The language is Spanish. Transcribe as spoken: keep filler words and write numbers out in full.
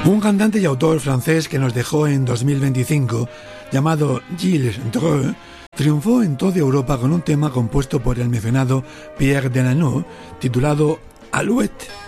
Un cantante y autor francés que nos dejó en dos mil veinticinco, llamado Gilles Dreux, triunfó en toda Europa con un tema compuesto por el mencionado Pierre Denanot, titulado Alouette.